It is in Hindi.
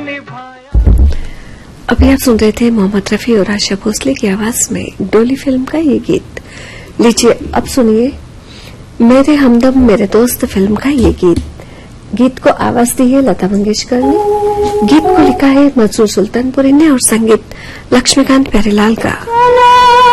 अभी आप सुन रहे थे मोहम्मद रफी और आशा भोसले की आवाज में डोली फिल्म का ये गीत। लीजिए अब सुनिए मेरे हमदम मेरे दोस्त फिल्म का ये गीत। गीत को आवाज दी है लता मंगेशकर ने, गीत को लिखा है मंसूर सुल्तानपुरी ने और संगीत लक्ष्मीकांत प्यारेलाल का।